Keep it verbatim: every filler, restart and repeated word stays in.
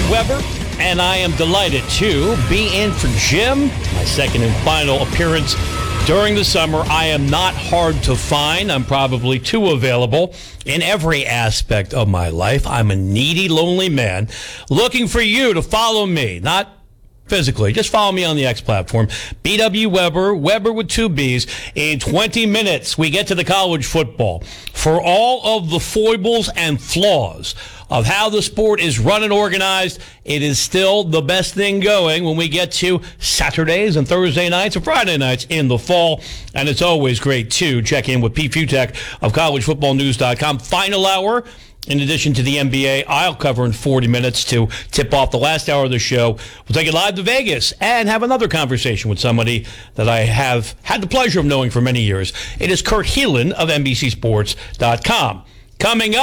Weber, and I am delighted to be in for Jim, my second and final appearance during the summer. I am not hard to find. I'm probably too available in every aspect of my life. I'm a needy, lonely man looking for you to follow me, not physically. Just follow me on the X platform. B W Weber, Weber with two B's. In twenty minutes, we get to the college football. For all of the foibles and flaws of how the sport is run and organized, it is still the best thing going when we get to Saturdays and Thursday nights and Friday nights in the fall. And it's always great to check in with Pete Futek of college football news dot com. Final hour. In addition to the N B A, I'll cover in forty minutes to tip off the last hour of the show. We'll take it live to Vegas and have another conversation with somebody that I have had the pleasure of knowing for many years. It is Kurt Helin of N B C Sports dot com. Coming up.